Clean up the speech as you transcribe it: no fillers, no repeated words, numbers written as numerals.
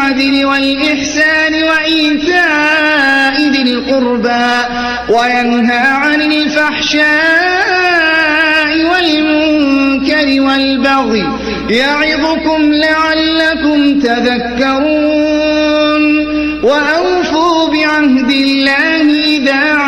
بالعدل والإحسان وإيتاء ذي القربى وينهى عن الفحشاء والمنكر والبغي يعظكم لعلكم تذكرون وأوفوا بعهد الله إذا